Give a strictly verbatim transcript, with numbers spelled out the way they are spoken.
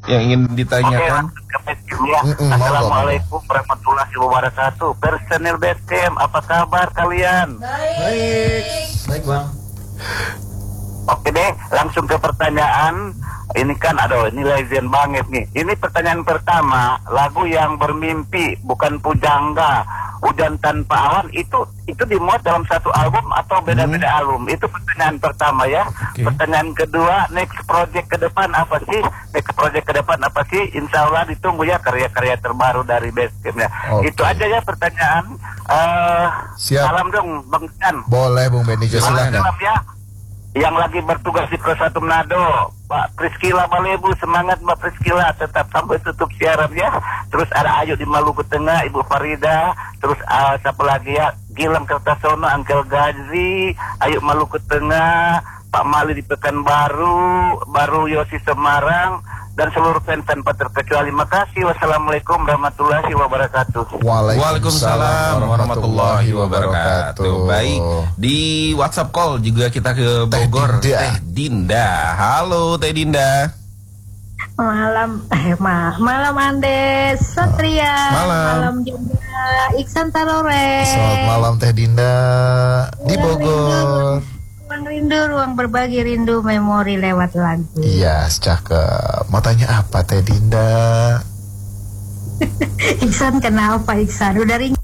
yang ingin ditanyakan? Oke, ya. Mm-mm, Assalamualaikum warahmatullahi wabarakatuh. Personil base camp, apa kabar kalian? Baik. Baik, Bang. Oke deh, langsung ke pertanyaan. Ini kan, aduh, ini legend banget nih. Ini pertanyaan pertama, lagu yang bermimpi, bukan pujangga, hujan tanpa awan, itu itu dimuat dalam satu album atau beda-beda hmm. album? Itu pertanyaan pertama ya. Okay. Pertanyaan kedua, next project ke depan apa sih? Next project ke depan apa sih? Insya Allah ditunggu ya karya-karya terbaru dari Basecamp ya. Okay. Itu aja ya pertanyaan. Uh, salam dong Bang Chan. Boleh Bung Benny, silakan. Salam ya. Yang lagi bertugas di Pro satu Manado, Mbak Priskila Malebu, semangat Mbak Priskila, tetap sampai tutup siaran ya. Terus ada Ayu di Maluku Tengah, Ibu Farida, terus uh, siapa lagi ya, Gilang Kertasono, Angkel Gazi, Ayu Maluku Tengah, Pak Mali di Pekanbaru, Baru Yosi Semarang, dan seluruh fans tanpa terkecuali. Makasih. Wassalamualaikum warahmatullahi wabarakatuh. Waalaikumsalam warahmatullahi wabarakatuh. Baik, di WhatsApp call juga kita ke Bogor. Teh Dinda. Teh Dinda. Halo Teh Dinda. Malam, eh ma, malam Andes, Satria. Malam. Malam juga Iksan Tarore. Selamat malam Teh Dinda di Bogor. Ruang rindu, ruang berbagi rindu, memori lewat lagu. Iya, cakep. Mau tanya apa Teh Dinda? Iksan kenapa Iksan? Udah ring